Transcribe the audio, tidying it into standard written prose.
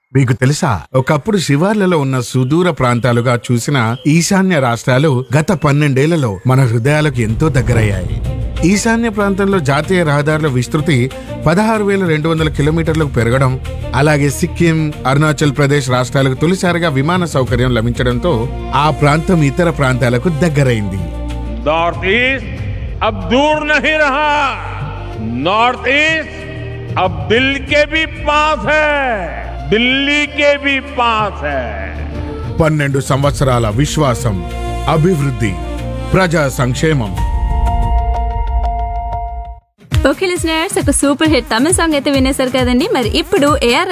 మీకు తెలుసా, ఒకప్పుడు శివార్లలో ఉన్న సుదూర ప్రాంతాలుగా చూసిన ఈశాన్య రాష్ట్రాలు గత 12 ఏళ్లలో మన హృదయాలకు ఎంతో దగ్గరయ్యాయి. ఈశాన్య ప్రాంతంలో జాతీయ రహదారుల విస్తృతి 16,200 కిలోమీటర్లకు పెరగడం, అలాగే సిక్కిం, అరుణాచల్ ప్రదేశ్ రాష్ట్రాలకు తొలిసారిగా విమాన సౌకర్యం లభించడంతో ఆ ప్రాంతం ఇతర ప్రాంతాలకు దగ్గరైంది. नॉर्थ ईस्ट अब दूर नहीं रहा. नॉर्थ ईस्ट अब दिल के भी पास है, दिल्ली के भी पास है. 12 సంవత్సరాల విశ్వాసం, అభివృద్ధి, ప్రజా సంక్షేమం. ఓకే లిజనర్స్, ఒక సూపర్ హిట్ తమిళ సాంగ్ అయితే వినేశారు కదండి. మరి ఇప్పుడు ఏఆర్